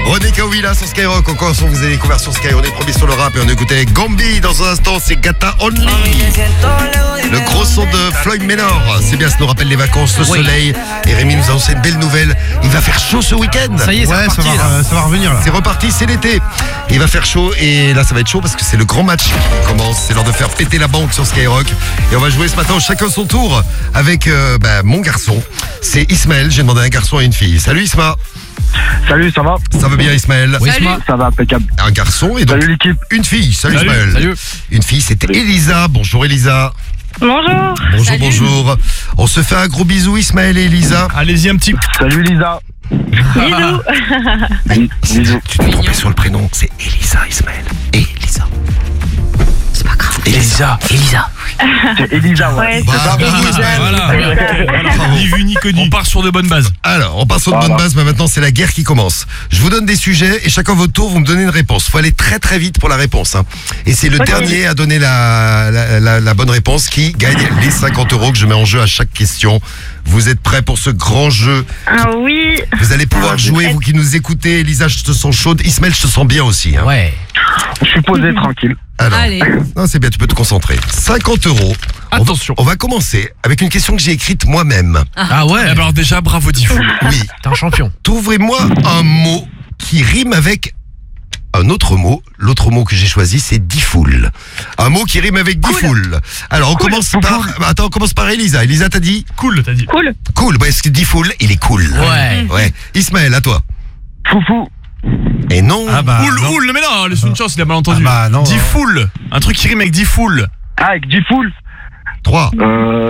René Kaouvila sur Skyrock. Encore vous avez découvert sur Sky. On est premiers sur le rap et on écoutait Gambi. Dans un instant, c'est Gata Only. Le gros son de Floyd Menor. C'est bien, ça nous rappelle les vacances, le soleil. Et Rémi nous a annoncé une belle nouvelle. Il va faire chaud ce week-end. Ça y est, ça va revenir là. C'est reparti, c'est l'été. Il va faire chaud et là ça va être chaud parce que c'est le grand match qui commence. C'est l'heure de faire péter la banque sur Skyrock. Et on va jouer ce matin chacun son tour avec mon garçon. C'est Ismaël. J'ai demandé un garçon et une fille. Salut Isma. Salut, ça va? Ça va bien Ismaël? Oui, Salut. Ça va, impeccable. Un garçon et donc Salut l'équipe. une fille. Salut Ismaël. Salut. Une fille, c'était Elisa. Bonjour Elisa. Bonjour. Bonjour, Salut. bonjour. On se fait un gros bisou Ismaël et Elisa. Allez-y un petit. Salut Lisa. Bisous. Bisous. Tu t'es trompé sur le prénom. C'est Elisa Ismaël. Elisa. C'est pas grave. Elisa. C'est Elisa, ouais. Ouais, Bah, c'est ça. bravo, Ismaël. Voilà. Ni vu ni connu. On part sur de bonnes bases. Alors, on passe sur de bonnes bases, mais maintenant c'est la guerre qui commence. Je vous donne des sujets et chacun votre tour, vous me donnez une réponse. Faut aller très très vite pour la réponse. Hein. Et c'est le dernier à donner la bonne réponse qui gagne les 50 € que je mets en jeu à chaque question. Vous êtes prêts pour ce grand jeu? Ah oui. Vous allez pouvoir jouer, vous qui nous écoutez. Elisa, je te sens chaude. Ismaël, je te sens bien aussi. Hein. Ouais. Je suis posé tranquille. Alors, Allez. non, c'est bien, tu peux te concentrer. 50 €. Attention. On va commencer avec une question que j'ai écrite moi-même. Ah ouais. Alors déjà, bravo Diffoul. Oui. T'es un champion. Trouverez-moi un mot qui rime avec un autre mot. L'autre mot que j'ai choisi, c'est diffoul. Un mot qui rime avec diffoul. Alors, on commence par... Attends, on commence par Elisa. Elisa, t'as dit Cool, t'as dit. Cool. cool. Parce que diffoul, il est cool. Ouais. Ouais. Ismaël, à toi. Foufou. Et non. Oul, mais non, laisse une chance, il a mal entendu. Ah bah, non. Diffoul. Un truc qui rime avec Diffoul. Ah, avec Diffoul. 3, 1.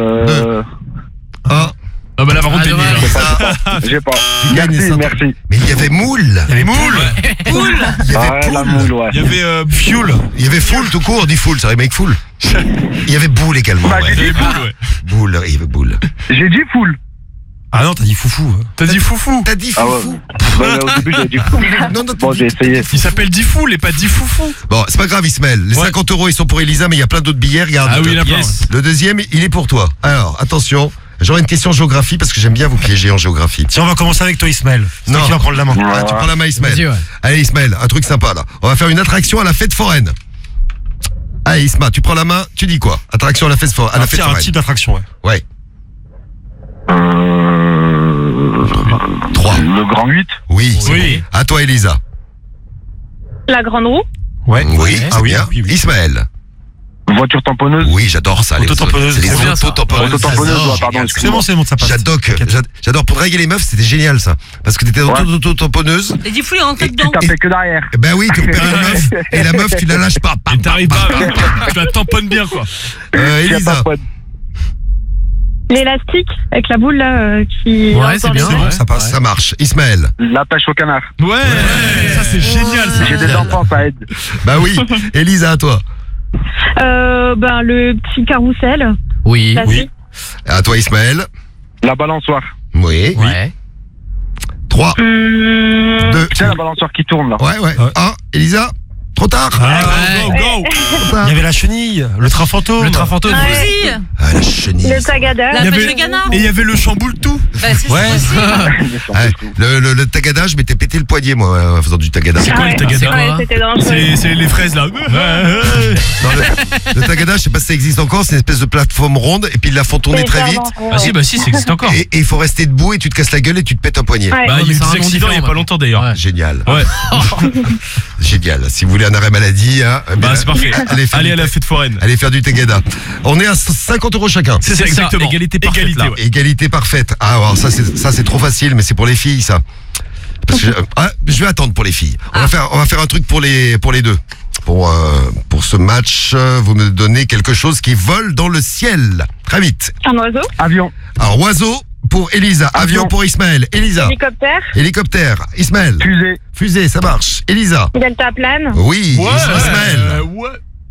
Ah bah là par contre t'es nul. dommage. J'ai pas. Tu gagnes les Merci, 50. merci. Mais il y avait moule. Il y avait moule. Il y avait Ouais, la poule. moule, ouais. Il y avait fuel. Il y avait foule tout court, diffoul, ça rime avec foule. Il y avait boule également. Bah, Ouais. Il y avait boule, ouais. Boule, il y avait boule. J'ai dit foule. Ah non, t'as dit foufou. T'as dit foufou. T'as dit Ah ouais. foufou. Ouais, au début, j'ai dit foule. Non, non, Bon, j'ai essayé. Il s'appelle Diffoul et pas Diffoufou. Bon, c'est pas grave Ismaël. Les Ouais. 50 € ils sont pour Elisa, mais il y a plein d'autres billets, regarde. Ah oui, il y en a plein. Le deuxième, il est pour toi. Alors, attention, j'aurai une question géographie parce que j'aime bien vous piéger en géographie. Si on va commencer avec toi Ismaël. C'est Non. toi qui vas prendre la main. Ah, tu prends la main Ismaël. Vas-y, ouais. Allez Ismaël, un truc sympa là. On va faire une attraction à la fête foraine. Allez Isma, tu prends la main, tu dis quoi? Attraction à la fête foraine. À la fête Un foraine. type d'attraction, ouais. Ouais. 3. Le grand 8. Oui. c'est Oui. bon. À toi Elisa. La grande roue. Ouais. Oui, Ah c'est oui, bien. oui, oui. Ismaël. Voiture tamponneuse. Oui, j'adore ça. Autotamponneuse, C'est les c'est bien ça. autotamponneuses. Autotamponneuse, J'adore, ouais, pardon, génial. C'est bon, c'est bon, ça passe. J'adore pour draguer les meufs, c'était génial ça. Parce que t'étais dans Ouais. toute auto-tamponneuse. Et Diffoul est rentré Tu dedans. tapais que derrière. Ben oui, tu repères une meuf et la meuf tu la lâches pas. Et t'arrives pas, tu la tamponnes bien quoi. Y a pas Elisa. de poids. L'élastique avec la boule là qui. Ouais, rentre c'est dans bien. les- bon, Ouais. ça passe. Ça marche. Ismaël. La pêche au canard. Ouais, ça c'est génial ça. J'ai des enfants, ça aide. Bah oui. Elisa, à toi. Ben le petit carrousel. Oui. Classique. À toi Ismaël. La balançoire. Oui. Ouais. 3, 2. Tu sais, la balançoire qui tourne là. Ouais, ouais. Ouais. 1. Elisa. Trop tard. Ah, Go, go. Trop tard. il y avait la chenille, le train fantôme. Le train fantôme. Ouais. Ah, la chenille. Le tagada. Il y avait- Et il y avait le chamboule tout. Ouais. Ouais, le tagada, je m'étais pété le poignet moi en faisant du tagada. C'est quoi le tagada? Ouais, c'était dangereux. C'est les fraises là. Non, le tagada, je sais pas si ça existe encore, c'est une espèce de plateforme ronde et puis ils la font tourner très vite. Ah si, bah si, ça existe encore. Et il faut rester debout et tu te casses la gueule et tu te pètes un poignet. Ouais. Bah, il y a eu mais c'est un des nom accidents il y a différent, pas longtemps d'ailleurs. Ouais. Génial. Ouais. Génial. Si vous voulez un arrêt maladie, hein, Bah c'est parfait. allez, faire Allez du- à la fête foraine. allez faire du tagada. On est à 50 € chacun. C'est ça, exactement. Égalité parfaite, Égalité, là. ouais. Égalité parfaite. Ah, alors ça c'est trop facile, mais c'est pour les filles ça. Parce que je vais attendre pour les filles. On va faire un truc pour les deux. Pour ce match, vous me donnez quelque chose qui vole dans le ciel. Très vite. Un oiseau. Avion. Alors oiseau pour Elisa, avion Avion. pour Ismaël. Elisa. Hélicoptère. Hélicoptère. Ismaël. Fusée. Fusée, ça marche. Elisa. Deltaplane. Oui. Ouais. Ismaël. Ouais.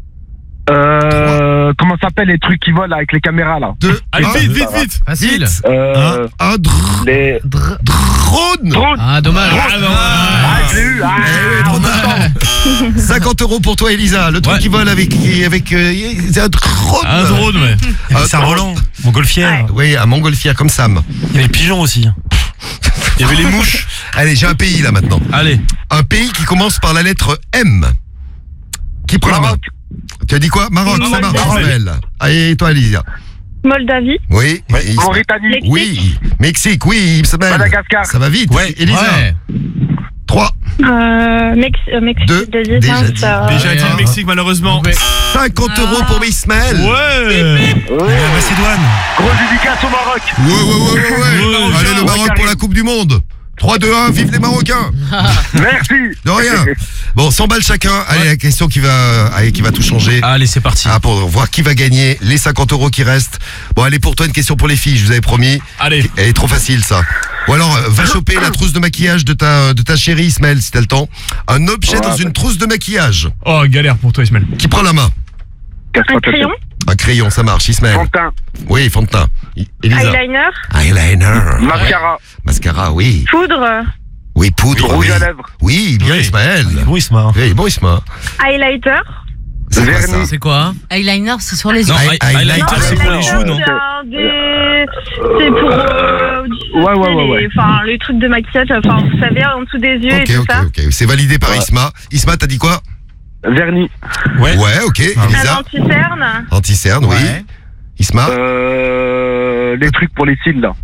Comment ça s'appelle les trucs qui volent avec les caméras là? 2. Allez, vite. Facile. Un Les drone. drones. Ah, dommage. Ah, je l'ai eu. Ah, trop tard. 50 € pour toi, Elisa. Le truc Ouais. qui vole avec c'est un drone. Un drone, ouais. Il y avait Saint-Roland, Montgolfière. Oui, un montgolfière comme Sam. Il y avait le pigeon aussi. Il y avait les mouches. Allez, j'ai un pays là maintenant. Allez. Un pays qui commence par la lettre M. Qui prend la main? Maroc. Tu as dit quoi? Maroc, ça marche. Maroc. Ismaël. Et toi, Alicia? Moldavie. Oui. Ismaël. Mauritanie. Mexique. Oui. Mexique, oui. Ismaël. Madagascar. Ça va vite. Ouais. Elisa. Ouais. 3, Mexique. Deux. Déjà Déjà dit. dit. Déjà dit le Mexique, malheureusement. 50 € pour Ismaël. Ouais. La Macédoine. Gros dédicace au Maroc. Ouais. Allez, le Maroc pour la Coupe du Monde. 3, 2, 1, vive les Marocains. Merci. De rien. Bon, 100 balles chacun. Allez, la question qui va tout changer. Allez, c'est parti. Ah, pour voir qui va gagner les 50 € qui restent. Bon, allez, pour toi, une question pour les filles, je vous avais promis. Allez. Elle est trop facile, ça. Ou alors, va choper la trousse de maquillage de ta chérie, Ismaël, si t'as le temps. Un objet dans une trousse de maquillage. Oh, galère pour toi, Ismaël. Qui prend la main? Un crayon. Un crayon, ça marche, Ismaël. Fantin. Oui, fond de teint. Elisa. Eyeliner. Eyeliner. Mascara. Mascara, oui. Poudre. Oui, poudre. Rouge oui. à lèvres. Oui, bien, Oui. Ismaël. Bon, Isma. Oui, bon, Isma. Highlighter. C'est quoi, ça? Vernis. C'est quoi? Eyeliner, c'est sur les yeux. Non, highlighter, c'est pour les highlighter, joues, non? C'est pour Ouais. Enfin, les trucs de maquillage, enfin, vous savez, en dessous des yeux et tout ça. Ok. C'est validé par Isma. Isma, t'as dit quoi? Vernis. Ouais. Ouais, ok. Un Elisa. anti-cerne. Anti-cerne, oui. Ouais. Isma. Les trucs pour les cils, là.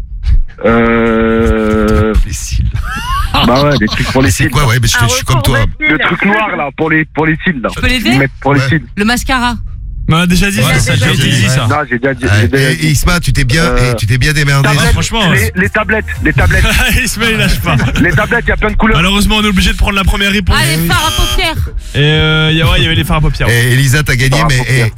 Les cils. Bah ouais, des trucs pour les Mais c'est cils. quoi, ouais, mais je suis comme toi. Le truc noir, là, pour les cils, là. Je peux l'aider? Ils mettent pour les Ouais. cils. Le mascara. On a déjà dit. Ouais, Ça a déjà été dit, ça. Non, j'ai déjà dit. Et Isma, tu t'es bien démerdé. Tablettes, franchement, les tablettes. Ismaël, il lâche pas. Les tablettes, il y a plein de couleurs. Malheureusement, on est obligé de prendre la première réponse. Ah, les fards à paupières. Et il y avait les fards à paupières. Et Elisa, t'as gagné, Ah, mais pour bien.